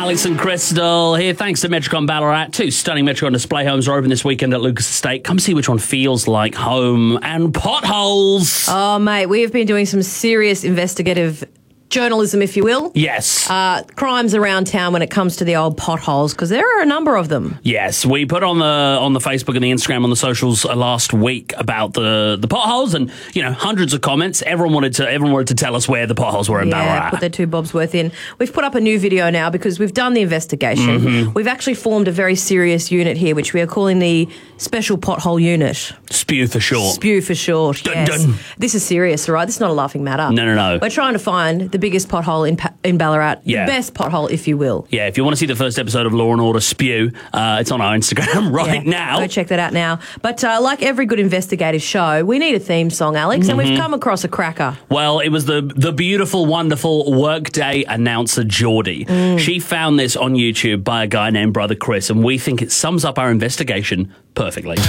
Alex and Crystal here. Thanks to Metricon Ballarat. 2 stunning Metricon display homes are open this weekend at Lucas Estate. Come see which one feels like home. And potholes. Oh, mate, we have been doing some serious investigative journalism, if you will. Yes. Crimes around town when it comes to the old potholes, because there are a number of them. Yes, we put on the Facebook and the Instagram on the socials last week about the potholes, and hundreds of comments. Everyone wanted to tell us where the potholes were in Ballarat. Put their 2 bobs worth in. We've put up a new video now because we've done the investigation. Mm-hmm. We've actually formed a very serious unit here, which we are calling the Special Pothole Unit. SPEW for short. SPEW for short. Dun, yes. dun. This is serious, all right? This is not a laughing matter. No. We're trying to find the biggest pothole in Ballarat. Yeah. The best pothole, if you will. Yeah, if you want to see the first episode of Law and Order SPEW, it's on our Instagram now. Go check that out now. But like every good investigative show, we need a theme song, Alex, and we've come across a cracker. Well, it was the beautiful, wonderful Workday announcer Geordie. She found this on YouTube by a guy named Brother Chris, and we think it sums up our investigation perfectly.